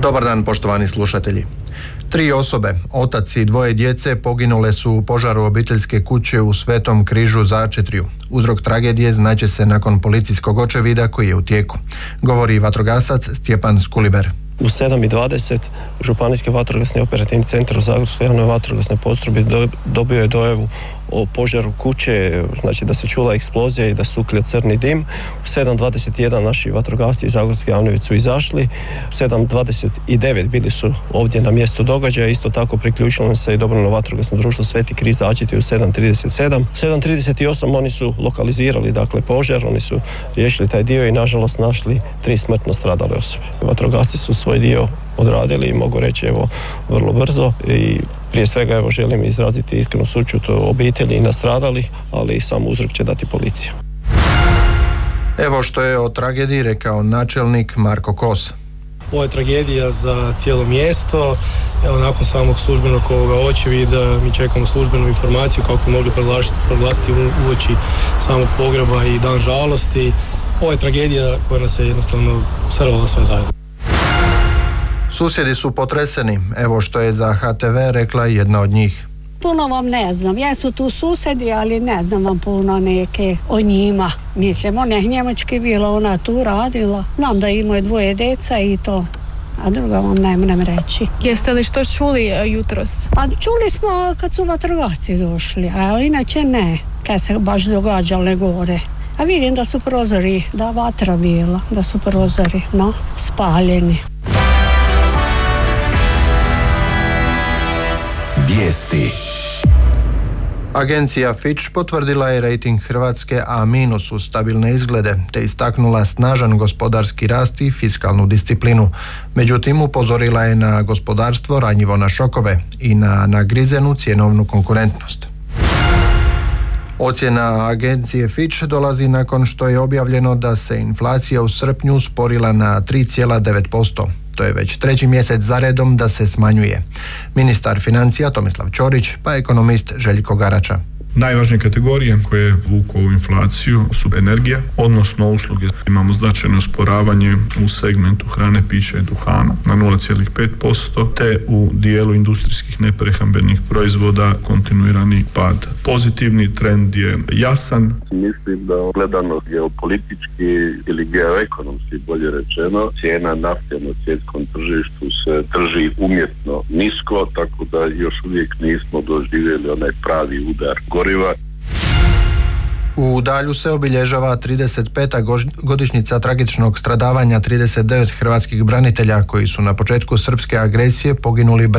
Dobar dan, poštovani slušatelji. 3 osobe, otac i 2 djece, poginule su u požaru obiteljske kuće u Svetom Križu Začetrju. Uzrok tragedije znaće se nakon policijskog očevida koji je u tijeku, govori vatrogasac Stjepan Skuliber. U 7:20 Županijski vatrogasni operativni centar u Zagorskoj javnoj vatrogasnoj postrojbi dobio je dojavu o požaru kuće, znači da se čula eksplozija i da se uklja crni dim. U 7:21 naši vatrogasci iz Zagorske javne su izašli. U 7:29 bili su ovdje na mjestu događaja. Isto tako priključilo se i dobrovoljno vatrogasno društvo Sveti Križ Začetrje u 7:37. 7:38 oni su lokalizirali dakle požar, oni su riješili taj dio i nažalost našli 3 smrtno stradale osobe. Vatrogasci su svoj dio odradili i mogu reći vrlo brzo i prije svega želim izraziti iskrenu sućut obitelji i nastradalih, ali sam uzrok će dati policija. Evo što je o tragediji rekao načelnik Marko Kos. Ovo je tragedija za cijelo mjesto. Evo, nakon samog službenog ovoga očevida mi čekamo službenu informaciju kako bi mogli proglasiti uoči samog pogreba i dan žalosti. Ovo je tragedija koja nas je jednostavno srvala sve zajedno. Susjedi su potreseni, evo što je za HTV rekla jedna od njih. Puno vam ne znam, jesu tu susjedi, ali ne znam vam puno neke o njima. Mislim, ona je Njemački bila, ona tu radila. Znam da imaju 2 djeca i to, a druga vam ne moram reći. Jeste li što čuli jutros? Pa čuli smo kad su vatrogasci došli, a inače ne, kad se baš događale gore. A vidim da su prozori, da vatra bila, da su prozori, spaljeni. Vijesti. Agencija Fitch potvrdila je rejting Hrvatske A- u stabilne izglede, te istaknula snažan gospodarski rast i fiskalnu disciplinu. Međutim, upozorila je na gospodarstvo ranjivo na šokove i na nagrizenu cjenovnu konkurentnost. Ocjena agencije Fitch dolazi nakon što je objavljeno da se inflacija u srpnju usporila na 3,9%. To je već 3. mjesec za redom da se smanjuje. Ministar financija Tomislav Ćorić pa ekonomist Željko Garača. Najvažnije kategorije koje vuku ovu inflaciju su energija, odnosno usluge. Imamo značajno usporavanje u segmentu hrane, pića i duhana na 0,5%, te u dijelu industrijskih neprehrambenih proizvoda kontinuirani pad. Pozitivni trend je jasan. Mislim da gledano geopolitički ili geoekonomski, bolje rečeno, cijena nafte na svjetskom tržištu se drži umjetno nisko, tako da još uvijek nismo doživjeli onaj pravi udar goriva. U Dalju se obilježava 35. godišnjica tragičnog stradavanja 39 hrvatskih branitelja koji su na početku srpske agresije poginuli